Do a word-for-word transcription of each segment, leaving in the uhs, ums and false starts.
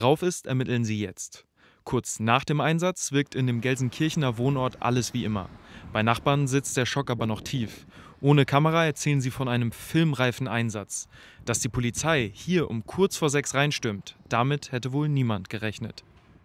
Drauf ist, ermitteln sie jetzt. Kurz nach dem Einsatz wirkt in dem Gelsenkirchener Wohnort alles wie immer. Bei Nachbarn sitzt der Schock aber noch tief. Ohne Kamera erzählen sie von einem filmreifen Einsatz. Dass die Polizei hier um kurz vor sechs reinstürmt, damit hätte wohl niemand gerechnet.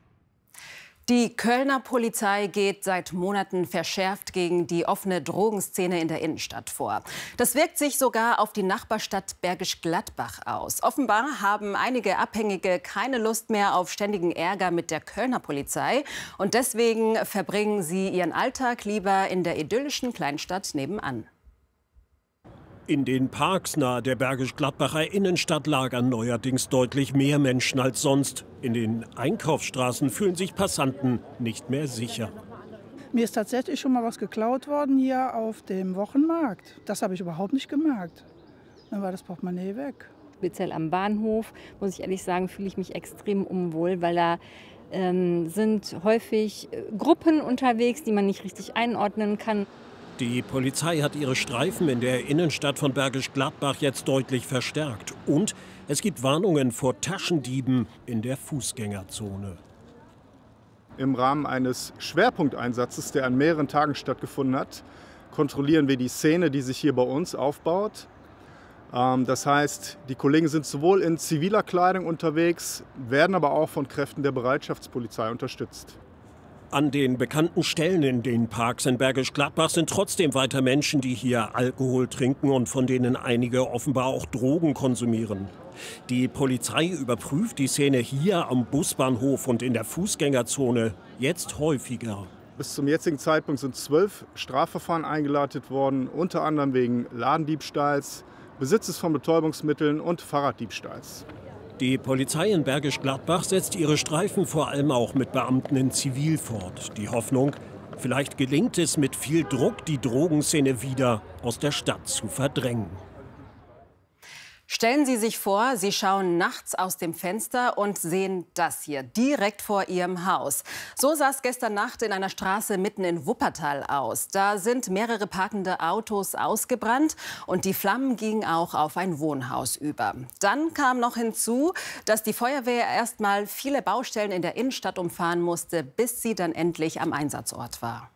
Die Kölner Polizei geht seit Monaten verschärft gegen die offene Drogenszene in der Innenstadt vor. Das wirkt sich sogar auf die Nachbarstadt Bergisch Gladbach aus. Offenbar haben einige Abhängige keine Lust mehr auf ständigen Ärger mit der Kölner Polizei. Und deswegen verbringen sie ihren Alltag lieber in der idyllischen Kleinstadt nebenan. In den Parks nahe der Bergisch-Gladbacher Innenstadt lagern neuerdings deutlich mehr Menschen als sonst. In den Einkaufsstraßen fühlen sich Passanten nicht mehr sicher. Mir ist tatsächlich schon mal was geklaut worden hier auf dem Wochenmarkt. Das habe ich überhaupt nicht gemerkt. Dann war das Portemonnaie weg. Speziell am Bahnhof, muss ich ehrlich sagen, fühle ich mich extrem unwohl, weil da ähm, sind häufig äh, Gruppen unterwegs, die man nicht richtig einordnen kann. Die Polizei hat ihre Streifen in der Innenstadt von Bergisch Gladbach jetzt deutlich verstärkt. Und es gibt Warnungen vor Taschendieben in der Fußgängerzone. Im Rahmen eines Schwerpunkteinsatzes, der an mehreren Tagen stattgefunden hat, kontrollieren wir die Szene, die sich hier bei uns aufbaut. Das heißt, die Kollegen sind sowohl in ziviler Kleidung unterwegs, werden aber auch von Kräften der Bereitschaftspolizei unterstützt. An den bekannten Stellen in den Parks in Bergisch Gladbach sind trotzdem weiter Menschen, die hier Alkohol trinken und von denen einige offenbar auch Drogen konsumieren. Die Polizei überprüft die Szene hier am Busbahnhof und in der Fußgängerzone jetzt häufiger. Bis zum jetzigen Zeitpunkt sind zwölf Strafverfahren eingeleitet worden, unter anderem wegen Ladendiebstahls, Besitzes von Betäubungsmitteln und Fahrraddiebstahls. Die Polizei in Bergisch Gladbach setzt ihre Streifen vor allem auch mit Beamten in Zivil fort. Die Hoffnung, vielleicht gelingt es mit viel Druck, die Drogenszene wieder aus der Stadt zu verdrängen. Stellen Sie sich vor, Sie schauen nachts aus dem Fenster und sehen das hier direkt vor Ihrem Haus. So sah es gestern Nacht in einer Straße mitten in Wuppertal aus. Da sind mehrere parkende Autos ausgebrannt und die Flammen gingen auch auf ein Wohnhaus über. Dann kam noch hinzu, dass die Feuerwehr erst mal viele Baustellen in der Innenstadt umfahren musste, bis sie dann endlich am Einsatzort war.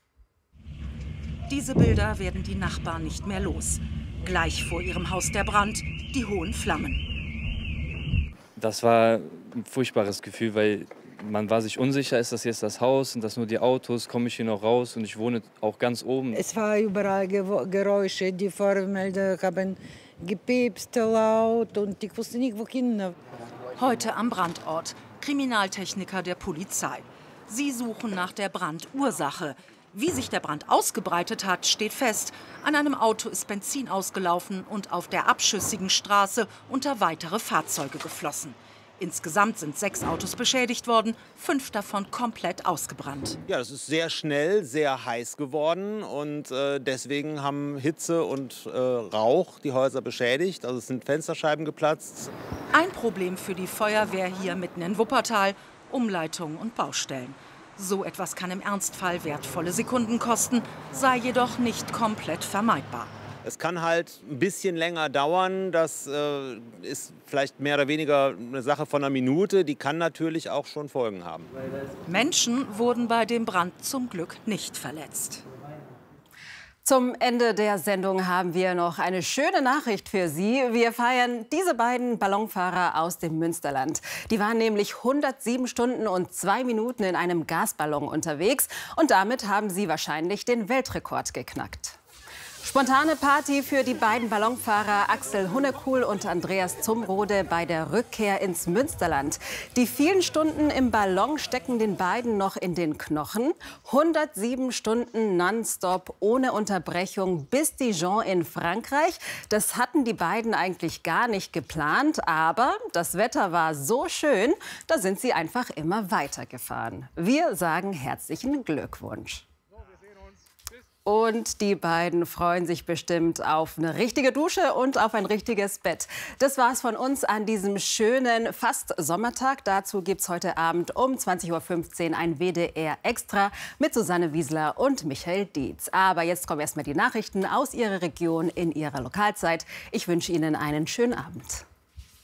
Diese Bilder werden die Nachbarn nicht mehr los. Gleich vor ihrem Haus der Brand, die hohen Flammen. Das war ein furchtbares Gefühl, weil man war sich unsicher, ist das jetzt das Haus, sind das nur die Autos, komme ich hier noch raus und ich wohne auch ganz oben. Es war überall Geräusche, die Feuermelder haben gepiepst laut und ich wusste nicht wohin. Heute am Brandort, Kriminaltechniker der Polizei. Sie suchen nach der Brandursache. Wie sich der Brand ausgebreitet hat, steht fest. An einem Auto ist Benzin ausgelaufen und auf der abschüssigen Straße unter weitere Fahrzeuge geflossen. Insgesamt sind sechs Autos beschädigt worden, fünf davon komplett ausgebrannt. Ja, das ist sehr schnell, sehr heiß geworden und äh, deswegen haben Hitze und äh, Rauch die Häuser beschädigt. Also es sind Fensterscheiben geplatzt. Ein Problem für die Feuerwehr hier mitten in Wuppertal: Umleitungen und Baustellen. So etwas kann im Ernstfall wertvolle Sekunden kosten, sei jedoch nicht komplett vermeidbar. Es kann halt ein bisschen länger dauern. Das äh, ist vielleicht mehr oder weniger eine Sache von einer Minute. Die kann natürlich auch schon Folgen haben. Menschen wurden bei dem Brand zum Glück nicht verletzt. Zum Ende der Sendung haben wir noch eine schöne Nachricht für Sie. Wir feiern diese beiden Ballonfahrer aus dem Münsterland. Die waren nämlich hundertsieben Stunden und zwei Minuten in einem Gasballon unterwegs. Und damit haben sie wahrscheinlich den Weltrekord geknackt. Spontane Party für die beiden Ballonfahrer Axel Hunnekuhl und Andreas Zumrode bei der Rückkehr ins Münsterland. Die vielen Stunden im Ballon stecken den beiden noch in den Knochen. hundertsieben Stunden nonstop ohne Unterbrechung bis Dijon in Frankreich. Das hatten die beiden eigentlich gar nicht geplant, aber das Wetter war so schön, da sind sie einfach immer weitergefahren. Wir sagen herzlichen Glückwunsch. Und die beiden freuen sich bestimmt auf eine richtige Dusche und auf ein richtiges Bett. Das war's von uns an diesem schönen fast Sommertag. Dazu gibt's heute Abend um zwanzig Uhr fünfzehn ein W D R Extra mit Susanne Wiesler und Michael Dietz. Aber jetzt kommen erstmal die Nachrichten aus Ihrer Region in Ihrer Lokalzeit. Ich wünsche Ihnen einen schönen Abend.